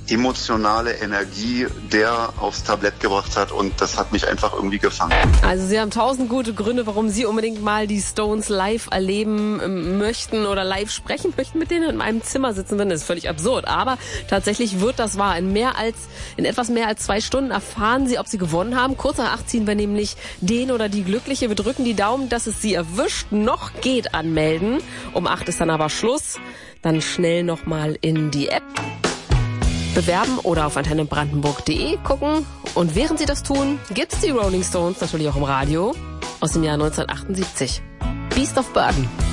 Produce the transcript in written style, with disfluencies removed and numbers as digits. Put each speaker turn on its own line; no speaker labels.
emotionale Energie, der aufs Tablett gebracht hat und das hat mich einfach irgendwie gefangen.
Also Sie haben 1000 gute Gründe, warum Sie unbedingt mal die Stones live erleben möchten oder live sprechen möchten, mit denen in einem Zimmer sitzen würden. Das ist völlig absurd, aber tatsächlich wird das wahr. In etwas mehr als 2 Stunden erfahren Sie, ob Sie gewonnen haben. Kurz nach 8 ziehen wir nämlich den oder die Glückliche. Wir drücken die Daumen, dass es Sie erwischt. Noch geht anmelden. Um 8 ist dann aber Schluss. Dann schnell nochmal in die App bewerben oder auf antennebrandenburg.de gucken. Und während Sie das tun, gibt's die Rolling Stones natürlich auch im Radio aus dem Jahr 1978. Beast of Burden.